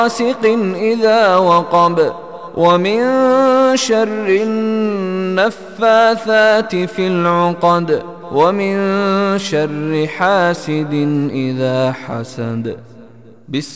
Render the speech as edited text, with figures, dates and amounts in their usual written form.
غاسق إذا وقب ومن شر النفاثات في العقد ومن شر حاسد إذا حسد.